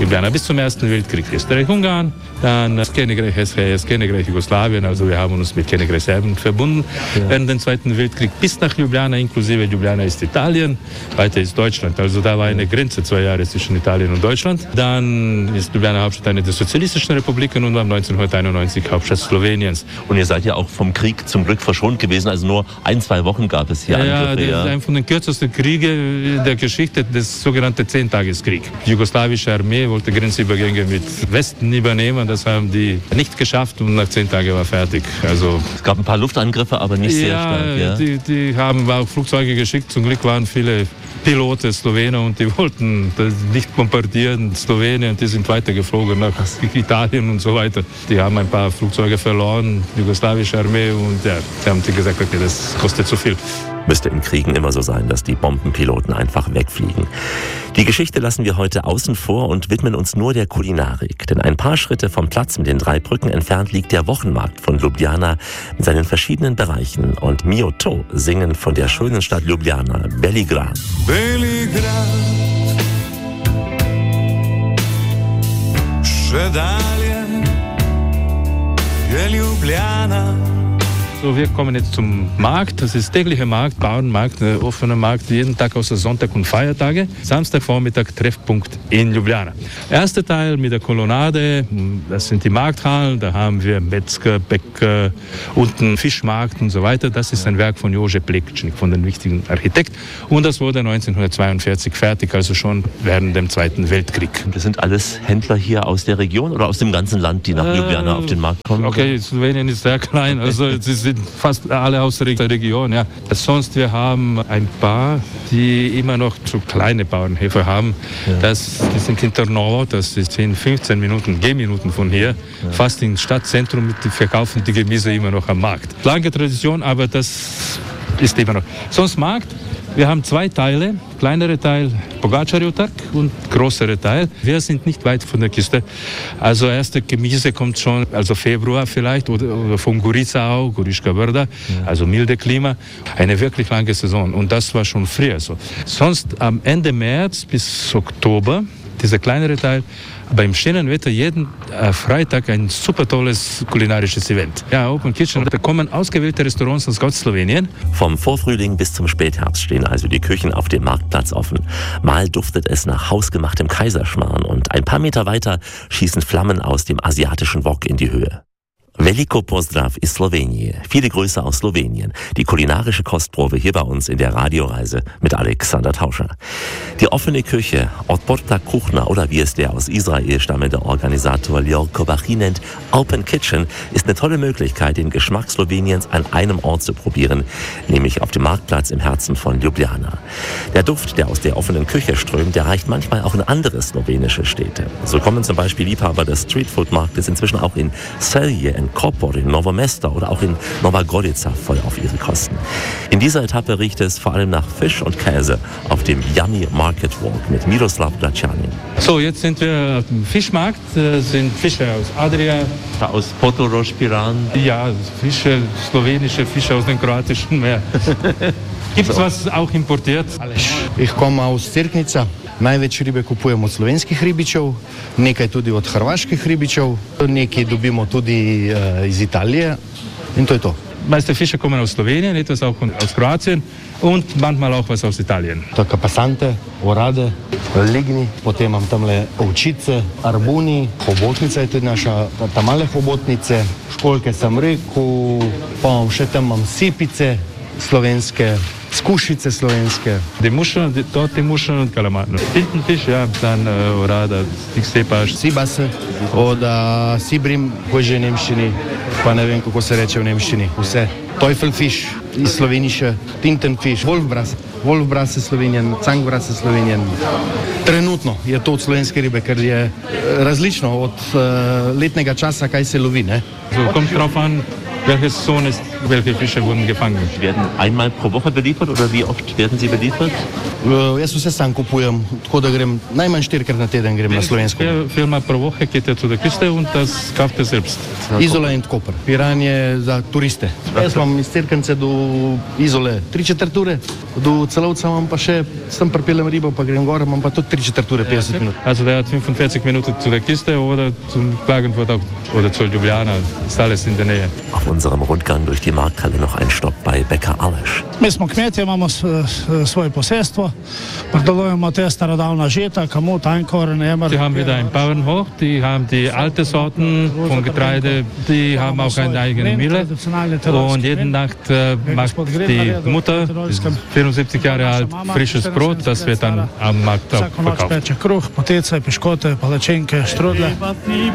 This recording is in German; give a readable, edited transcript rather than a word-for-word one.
Ljubljana bis zum Ersten Weltkrieg. Österreich-Ungarn, dann das Königreich SHS, das Königreich Jugoslawien, also wir haben uns mit Königreich Serbien verbunden während dem Zweiten Weltkrieg bis nach Ljubljana, inklusive Ljubljana ist Italien, weiter ist Deutschland. Also da war eine Grenze 2 Jahre zwischen Italien und Deutschland. Dann ist Ljubljana Hauptstadt einer der sozialistischen Republiken und war 1991 Hauptstadt Sloweniens. Und ihr seid ja auch vom Krieg zum Glück verschont gewesen, also nur 1-2 Wochen gab es hier Angriffe. Ja, das ist einer von den kürzesten Kriegen der Geschichte, das sogenannte 10-Tageskrieg. Die jugoslawische Armee wollte Grenzübergänge mit Westen übernehmen, das haben die nicht geschafft und nach 10 Tagen war fertig. Also es gab ein paar Luftangriffe, aber nicht sehr stark. Ja, die haben auch Flugzeuge geschickt, zum Glück waren viele Piloten Slowener und die wollten das nicht bombardieren, Slowenien, die sind weitergeflogen nach Italien und so weiter. Die haben ein paar Flugzeuge verloren, die jugoslawische Armee und ja, die haben gesagt, okay, das kostet zu viel. Müsste in Kriegen immer so sein, dass die Bombenpiloten einfach wegfliegen. Die Geschichte lassen wir heute außen vor und widmen uns nur der Kulinarik. Denn ein paar Schritte vom Platz mit den 3 Brücken entfernt liegt der Wochenmarkt von Ljubljana mit seinen verschiedenen Bereichen. Und Mio To singen von der schönen Stadt Ljubljana, Beligrad. Beligrad, Schedalje, Ljubljana. So, wir kommen jetzt zum Markt. Das ist täglicher Markt, Bauernmarkt, offener Markt, jeden Tag außer Sonntag und Feiertage. Samstagvormittag Treffpunkt in Ljubljana. Erster Teil mit der Kolonnade, das sind die Markthallen. Da haben wir Metzger, Bäcker, unten Fischmarkt und so weiter. Das ist ein Werk von Jože Plečnik, von dem wichtigen Architekt. Und das wurde 1942 fertig, also schon während dem Zweiten Weltkrieg. Das sind alles Händler hier aus der Region oder aus dem ganzen Land, die nach Ljubljana auf den Markt kommen? Okay, Slowenien ist sehr klein, also sie sind fast alle aus der Region. Ja. Sonst wir haben ein paar, die immer noch zu kleine Bauernhöfe haben. Ja. Die sind in Trnovo, das ist 10-15 Minuten, Gehminuten von hier, fast im Stadtzentrum, die verkaufen die Gemüse immer noch am Markt. Lange Tradition, aber das ist immer noch. Sonst Markt. Wir haben 2 Teile, kleinere Teil Pogačar und größere Teil. Wir sind nicht weit von der Küste. Also erste Gemüse kommt schon, also Februar vielleicht, oder von Gorica auch, Gorička Brda, also milde Klima. Eine wirklich lange Saison und das war schon früher so. Sonst am Ende März bis Oktober, dieser kleinere Teil, beim schönen Wetter jeden Freitag ein super tolles kulinarisches Event. Ja, Open Kitchen, da kommen ausgewählte Restaurants aus ganz Slowenien. Vom Vorfrühling bis zum Spätherbst stehen also die Küchen auf dem Marktplatz offen. Mal duftet es nach hausgemachtem Kaiserschmarrn und ein paar Meter weiter schießen Flammen aus dem asiatischen Wok in die Höhe. Veliko Pozdrav iz Slowenije. Viele Grüße aus Slowenien. Die kulinarische Kostprobe hier bei uns in der Radioreise mit Alexander Tauscher. Die offene Küche, Otporta Kuchna oder wie es der aus Israel stammende Organisator Lior Kobachi nennt, Open Kitchen, ist eine tolle Möglichkeit, den Geschmack Sloweniens an einem Ort zu probieren, nämlich auf dem Marktplatz im Herzen von Ljubljana. Der Duft, der aus der offenen Küche strömt, der reicht manchmal auch in andere slowenische Städte. So kommen zum Beispiel Liebhaber des Streetfood-Marktes inzwischen auch in Celje, in Koper, in Novo Mesto oder auch in Nova Gorica voll auf ihre Kosten. In dieser Etappe riecht es vor allem nach Fisch und Käse auf dem Yummy Market Walk mit Miroslav Glačanin. So, jetzt sind wir auf dem Fischmarkt, sind Fische aus Adria. Aus Potorož, Piran. Ja, Fische, slowenische Fische aus dem kroatischen Meer. Gibt es was auch importiert? Ich komme aus Cerknica. Največ ribe kupujemo od slovenskih ribičev, nekaj tudi od hrvaških ribičev, nekaj dobimo tudi iz Italije in to je to. Meiste Fische kommen aus Slowenien, etwas auch aus Kroatien und manchmal auch was aus Italien. Tako pasante, orade, ligni, potem imam tamle ovčice, arbuni, hobotnica je tudi naša, tam male hobotnice, školjke sem rekel, pa še tam imam sipice slovenske, skušice slovenske. Die Muscheln, die Muscheln und Kalamar. Tintenfisch, ja, dann Orada, Stepaš. Sibase, od Sibrim, koji je v nemščini, pa ne vem, kako se reče v nemščini. Vse. Teufelfisch iz Sloveniše, Tintenfisch, Wolfbras je Slovenjen, Cangvras je Slovenjen. Trenutno je to od slovenske ribe, ker je različno od letnega časa, kaj se lovi, ne? So, kommt drauf an, welche Saison ist. welche Fische wurden gefangen. Werden einmal pro Woche beliefert oder wie oft werden sie beliefert? Jaz vse sam kupujem, tako da grem najmanj 4-krat na teden grem na slovensko. Viermal pro Woche geht er zu der Küste und das kauft er selbst. Izola in Koper. Piran je za turiste. Jaz imam iz Cerknice do Izole 3/4 ure, do Celovca imam pa še, sem pripeljem ribo, pa grem gor, imam pa tudi 3/4 ure, 50 minut. Also der hat 45 Minuten zu der Küste oder zum Klagenfurt oder zur Ljubljana. Ist alles in der Nähe. Auf unserem Rundgang durch die Markthalle noch ein Stopp bei Bäcker Aleš. Mi smo kmetje, imamo svoje posestvo, predelujemo te starodavna žita, kamut, ajnkor, nemer. Sie haben wieder einen Bauernhof, die haben die alte Sorten von Getreide, die haben auch eine eigene Mühle und jede Nacht macht die Mutter, 74 Jahre alt, frisches Brot, das wird dann am Markt auch verkauft. Peče kruh, potice, piškote, palačinke, štrudle.